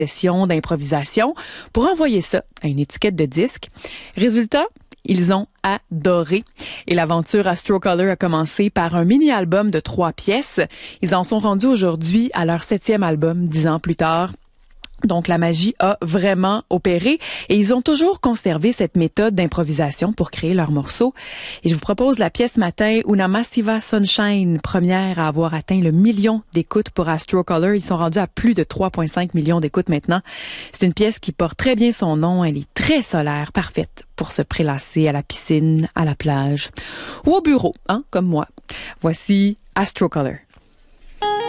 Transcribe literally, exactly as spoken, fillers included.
session d'improvisation pour envoyer ça à une étiquette de disque. Résultat, ils ont adoré. Et l'aventure Astrocolor a commencé par un mini-album de trois pièces. Ils en sont rendus aujourd'hui à leur septième album, dix ans plus tard. Donc, la magie a vraiment opéré et ils ont toujours conservé cette méthode d'improvisation pour créer leurs morceaux. Et je vous propose la pièce matin, Una Massiva Sunshine, première à avoir atteint le million d'écoutes pour Astrocolor. Ils sont rendus à plus de trois virgule cinq millions d'écoutes maintenant. C'est une pièce qui porte très bien son nom. Elle est très solaire, parfaite pour se prélasser à la piscine, à la plage ou au bureau, hein, comme moi. Voici Astrocolor.